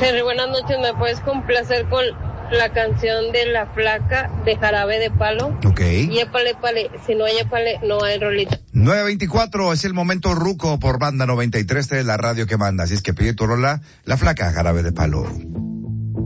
Henry, buenas noches. ¿Me puedes complacer con la canción de La Flaca de Jarabe de Palo? Ok. Y épale, pale. Si no hay épale, no hay rolita. 9:24 es el momento ruco por Banda 93 de la radio que manda. Así es que pide tu rola, La Flaca, Jarabe de Palo.